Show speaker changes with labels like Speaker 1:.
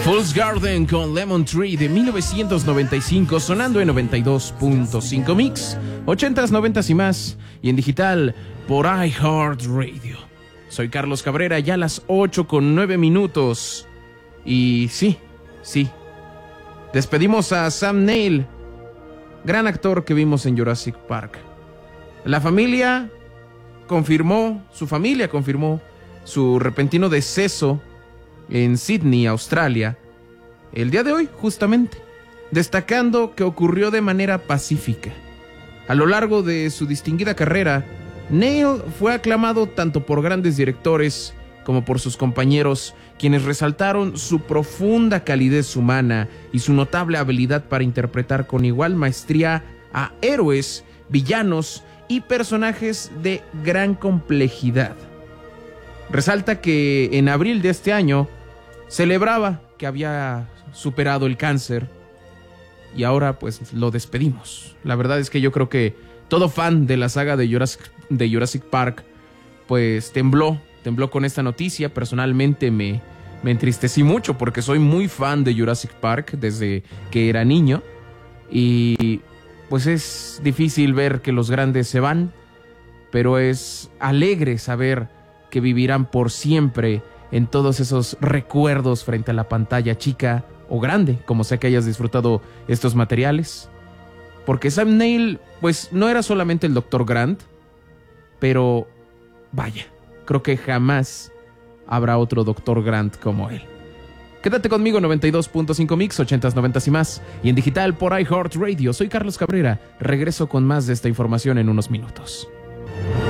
Speaker 1: Fool's Garden con Lemon Tree de 1995, sonando en 92.5 Mix, 80s, 90s y más, y en digital por iHeartRadio. Soy Carlos Cabrera, ya a las 8:09. Y sí, despedimos a Sam Neill, gran actor que vimos en Jurassic Park. Su familia confirmó su repentino deceso en Sydney, Australia, el día de hoy justamente, destacando que ocurrió de manera pacífica. A lo largo de su distinguida carrera, Neill fue aclamado tanto por grandes directores como por sus compañeros, quienes resaltaron su profunda calidez humana y su notable habilidad para interpretar con igual maestría a héroes, villanos y personajes de gran complejidad. Resalta que en abril de este año celebraba que había superado el cáncer y ahora pues lo despedimos. La verdad es que yo creo que todo fan de la saga de Jurassic Park pues tembló con esta noticia. Personalmente me entristecí mucho porque soy muy fan de Jurassic Park desde que era niño y pues es difícil ver que los grandes se van, pero es alegre saber que vivirán por siempre en todos esos recuerdos frente a la pantalla chica o grande, como sea que hayas disfrutado estos materiales. Porque Sam Neill, pues no era solamente el Dr. Grant, pero vaya, creo que jamás habrá otro Dr. Grant como él. Quédate conmigo, 92.5 Mix, 80s, 90s y más, y en digital por iHeartRadio. Soy Carlos Cabrera, regreso con más de esta información en unos minutos.